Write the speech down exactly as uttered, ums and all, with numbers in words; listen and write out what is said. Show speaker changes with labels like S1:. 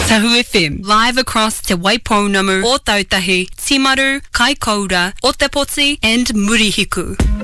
S1: Tahu F M, live across Te Waipounamu, o Tautahi, Timaru, Kaikoura, Otepoti and Murihiku.